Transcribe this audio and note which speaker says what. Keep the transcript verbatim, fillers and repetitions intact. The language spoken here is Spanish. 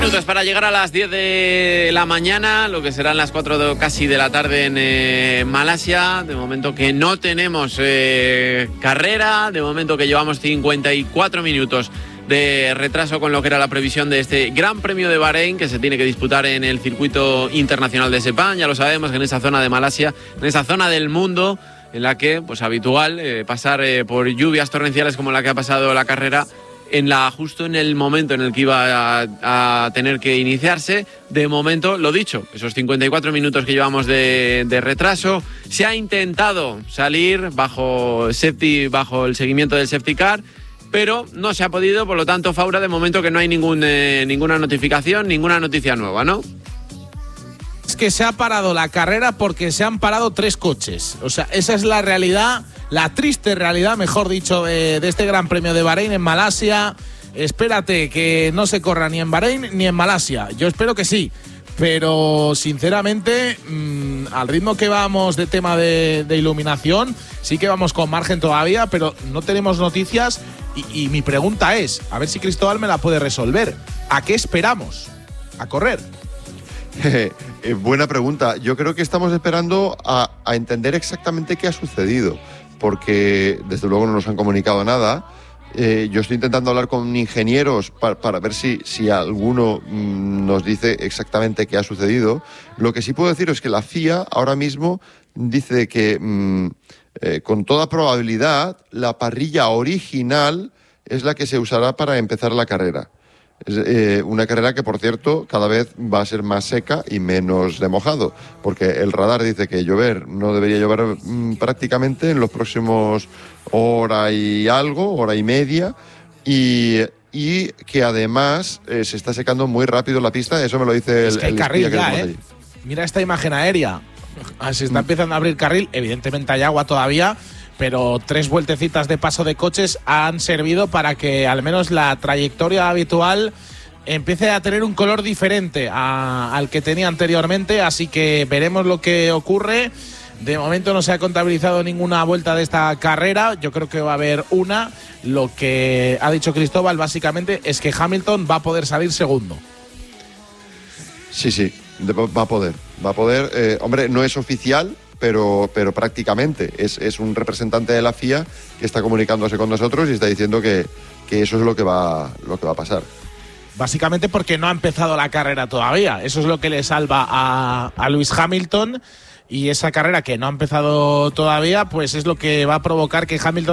Speaker 1: Minutos para llegar a las diez de la mañana, lo que serán las cuatro de, casi de la tarde en eh, Malasia. De momento que no tenemos eh, carrera, de momento que llevamos cincuenta y cuatro minutos de retraso con lo que era la previsión de este Gran Premio de Bahrein, que se tiene que disputar en el circuito internacional de Sepang. Ya lo sabemos, que en esa zona de Malasia, en esa zona del mundo en la que, pues habitual, eh, pasar eh, por lluvias torrenciales como la que ha pasado la carrera, en la justo en el momento en el que iba a, a tener que iniciarse. De momento, lo dicho, esos cincuenta y cuatro minutos que llevamos de, de retraso, se ha intentado salir bajo, safety, bajo el seguimiento del safety car, pero no se ha podido. Por lo tanto, Faura, de momento que no hay ningún, eh, ninguna notificación, ninguna noticia nueva, ¿no?
Speaker 2: Es que se ha parado la carrera porque se han parado tres coches. O sea, esa es la realidad, la triste realidad, mejor dicho, de, de este Gran Premio de Bahrein en Malasia. Espérate que no se corra ni en Bahrein ni en Malasia. Yo espero que sí, pero sinceramente, mmm, al ritmo que vamos de tema de, de iluminación, sí que vamos con margen todavía, pero no tenemos noticias. Y, y mi pregunta es, a ver si Cristóbal me la puede resolver. ¿A qué esperamos? ¿A correr?
Speaker 3: Eh, buena pregunta. Yo creo que estamos esperando a, a entender exactamente qué ha sucedido, porque desde luego no nos han comunicado nada. Eh, yo estoy intentando hablar con ingenieros para, para ver si, si alguno mmm, nos dice exactamente qué ha sucedido. Lo que sí puedo decir es que la F I A ahora mismo dice que mmm, eh, con toda probabilidad la parrilla original es la que se usará para empezar la carrera. Es eh, una carrera que, por cierto, cada vez va a ser más seca y menos de mojado, porque el radar dice que llover no debería llover mmm, prácticamente en los próximos hora y algo, hora y media, y, y que además eh, se está secando muy rápido la pista. Eso me lo dice
Speaker 2: es
Speaker 3: el,
Speaker 2: que hay
Speaker 3: el
Speaker 2: carril
Speaker 3: espía
Speaker 2: ya,
Speaker 3: que
Speaker 2: ¿eh?
Speaker 3: allí.
Speaker 2: Mira esta imagen aérea. Se está empezando a abrir carril, evidentemente hay agua todavía, pero tres vueltecitas de paso de coches han servido para que al menos la trayectoria habitual empiece a tener un color diferente a, al que tenía anteriormente, así que veremos lo que ocurre. De momento no se ha contabilizado ninguna vuelta de esta carrera, yo creo que va a haber una. Lo que ha dicho Cristóbal básicamente es que Hamilton va a poder salir segundo.
Speaker 3: Sí, sí, va a poder, va a poder. Eh, hombre, no es oficial, pero, pero prácticamente es, es un representante de la F I A que está comunicándose con nosotros y está diciendo que, que eso es lo que va, lo que va a pasar.
Speaker 2: Básicamente porque no ha empezado la carrera todavía. Eso es lo que le salva a, a Lewis Hamilton, y esa carrera que no ha empezado todavía, pues es lo que va a provocar que Hamilton